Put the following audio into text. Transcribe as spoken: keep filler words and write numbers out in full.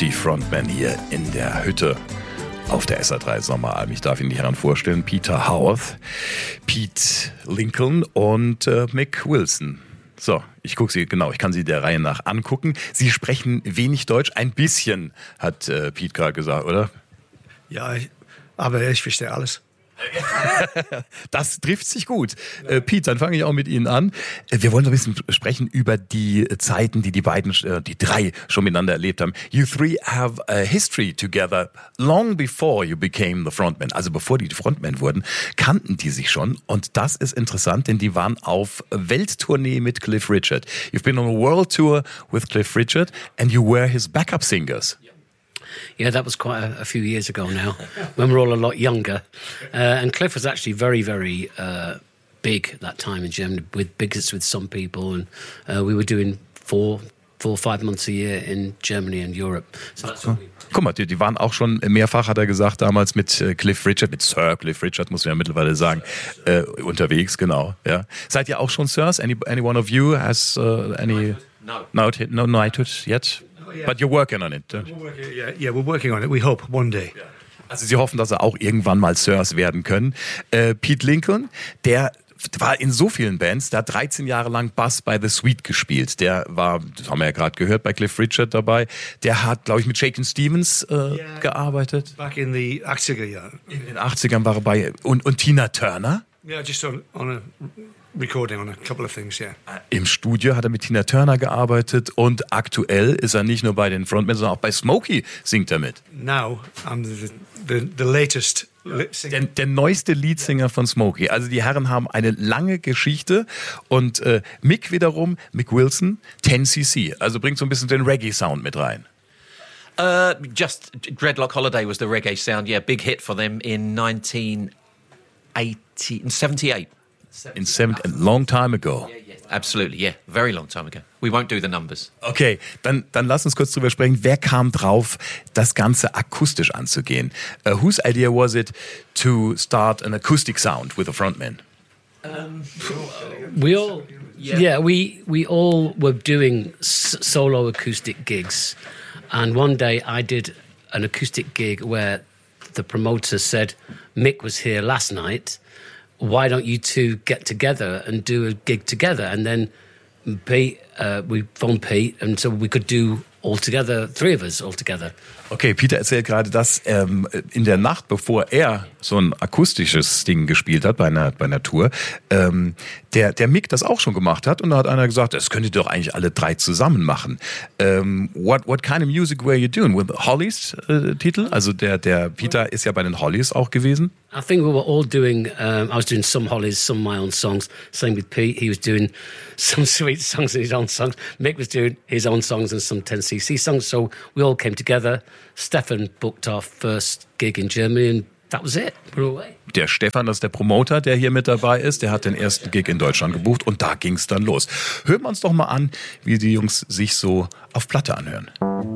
Multi-Frontman hier in der Hütte auf der S R drei Sommeralb. Ich darf Ihnen die Herren vorstellen: Peter Howarth, Pete Lincoln und äh, Mick Wilson. So, ich gucke Sie, genau, ich kann Sie der Reihe nach angucken. Sie sprechen wenig Deutsch, ein bisschen, hat äh, Pete gerade gesagt, oder? Ja, ich, aber ich verstehe alles. Das trifft sich gut. Äh, Pete, dann fange ich auch mit Ihnen an. Äh, wir wollen so ein bisschen sprechen über die Zeiten, die die beiden, äh, die drei schon miteinander erlebt haben. You three have a history together long before you became the frontman. Also bevor die Frontman wurden, kannten die sich schon. Und das ist interessant, denn die waren auf Welttournee mit Cliff Richard. You've been on a world tour with Cliff Richard and you were his backup singers. Yeah, that was quite a, a few years ago now, when we were all a lot younger. Uh, and Cliff was actually very, very uh, big that time in Germany, with big hits with some people. And uh, we were doing four, four, five months a year in Germany and Europe. So that's what we... Guck mal, die, die waren auch schon mehrfach, hat er gesagt, damals mit äh, Cliff Richard, mit Sir Cliff Richard, muss man ja mittlerweile sagen, äh, unterwegs, genau. Ja. Seid ihr auch schon Sirs? Any, any one of you has uh, any... No. No, no knighthood yet? Yeah. But you're working on it, don't you? We're working, yeah, yeah, we're working on it. We hope one day. Also Sie hoffen, dass Sie auch irgendwann mal Sirs werden können. Äh, Pete Lincoln, der war in so vielen Bands, der hat dreizehn Jahre lang Bass bei The Sweet gespielt. Der war, das haben wir ja gerade gehört, bei Cliff Richard dabei. Der hat, glaube ich, mit Shakin' Stevens äh, Yeah. gearbeitet. Back in the achtziger Jahren. In den achtzigern war er bei, und, und Tina Turner. Yeah, just on, on a recording on a couple of things, yeah. Im Studio hat er mit Tina Turner gearbeitet und aktuell ist er nicht nur bei den Frontmen, sondern auch bei Smokey singt er mit. Now I'm the, the, the latest lip singer. Der, der neueste Leadsinger von Smokey. Also die Herren haben eine lange Geschichte und äh, Mick wiederum, Mick Wilson, ten C C. Also bringt so ein bisschen den Reggae-Sound mit rein. Uh, just Dreadlock Holiday was the reggae sound. Yeah, big hit for them in nineteen eighty, in seventy-eight. In seven, a long time ago. Absolutely, yeah, very long time ago. We won't do the numbers. Okay, dann, dann lass uns kurz drüber sprechen. Wer kam drauf, das Ganze akustisch anzugehen? Uh, whose idea was it to start an acoustic sound with a frontman? Um, we all, yeah. yeah, we we all were doing s- solo acoustic gigs, and one day I did an acoustic gig where the promoter said, Mick was here last night, why don't you two get together and do a gig together? And then Pete, uh, we phoned Pete, and so we could do all together, three of us all together. Okay, Peter erzählt gerade, dass ähm, in der Nacht, bevor er so ein akustisches Ding gespielt hat bei einer, bei einer Tour, ähm, der, der Mick das auch schon gemacht hat und da hat einer gesagt, das könnt ihr doch eigentlich alle drei zusammen machen. Ähm, what, what kind of music were you doing? With Hollies äh, Titel? Also der, der Peter ist ja bei den Hollies auch gewesen. I think we were all doing, um, I was doing some Hollies, some my own songs. Same with Pete, he was doing some sweet songs and his own songs. Mick was doing his own songs and some ten C C songs. So we all came together. Stefan booked our first gig in Germany and that was it. We're away. Der Stefan, das ist der Promoter, der hier mit dabei ist, der hat den ersten Gig in Deutschland gebucht und da ging's dann los. Hören wir uns doch mal an, wie die Jungs sich so auf Platte anhören.